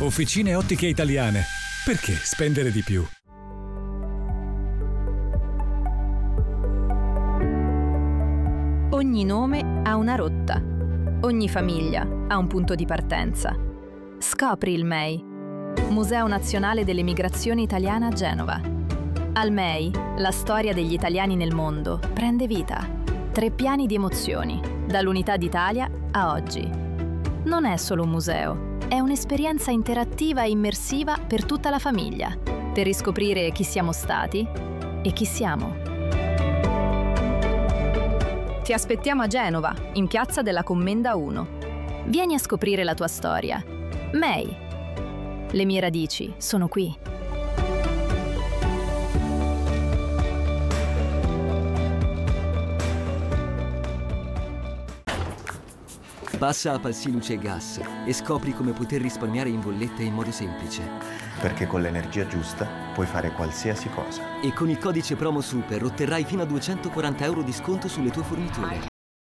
Officine Ottiche Italiane. Perché spendere di più? Ogni nome ha una rotta. Ogni famiglia ha un punto di partenza. Scopri il MEI, Museo Nazionale delle Migrazioni Italiane a Genova. Al MEI, la storia degli italiani nel mondo prende vita. 3 piani di emozioni, dall'Unità d'Italia a oggi. Non è solo un museo, è un'esperienza interattiva e immersiva per tutta la famiglia, per riscoprire chi siamo stati e chi siamo. Ti aspettiamo a Genova, in Piazza della Commenda 1. Vieni a scoprire la tua storia. MEI. Le mie radici sono qui. Passa a Palsi Luce e Gas e scopri come poter risparmiare in bolletta in modo semplice. Perché con l'energia giusta puoi fare qualsiasi cosa. E con il codice promo SUPER otterrai fino a 240 euro di sconto sulle tue forniture.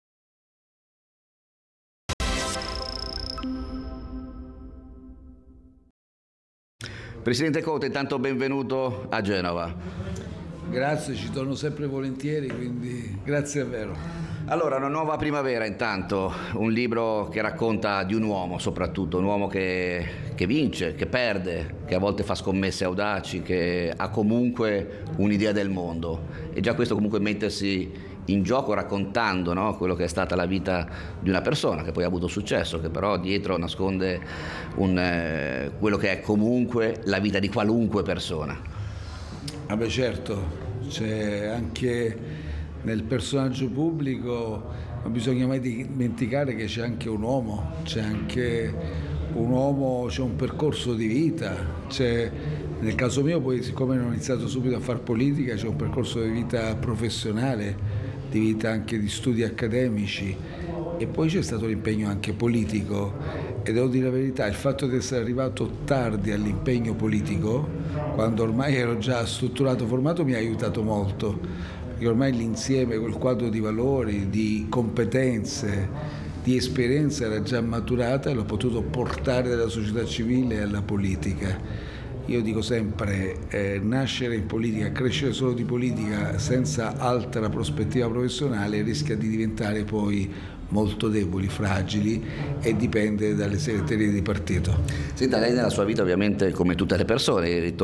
Presidente Conte, intanto benvenuto a Genova. Grazie, ci torno sempre volentieri, quindi grazie davvero. Allora, Una nuova primavera, intanto, un libro che racconta di un uomo, soprattutto, un uomo che vince, che perde, che a volte fa scommesse audaci, che ha comunque un'idea del mondo. E già questo comunque mettersi in gioco raccontando, no, quello che è stata la vita di una persona che poi ha avuto successo, che però dietro nasconde quello che è comunque la vita di qualunque persona. Vabbè, certo, c'è anche nel personaggio pubblico, non bisogna mai dimenticare che c'è anche un uomo, c'è un percorso di vita, nel caso mio poi, siccome non ho iniziato subito a fare politica, c'è un percorso di vita professionale, di vita anche di studi accademici, e poi c'è stato l'impegno anche politico, e devo dire la verità, il fatto di essere arrivato tardi all'impegno politico, quando ormai ero già strutturato, formato, mi ha aiutato molto, perché ormai l'insieme, quel quadro di valori, di competenze, di esperienza era già maturata e l'ho potuto portare dalla società civile alla politica. Io dico sempre, nascere in politica, crescere solo di politica senza altra prospettiva professionale rischia di diventare poi molto deboli, fragili, e dipende dalle segreterie di partito. Senta, lei nella sua vita ovviamente, come tutte le persone,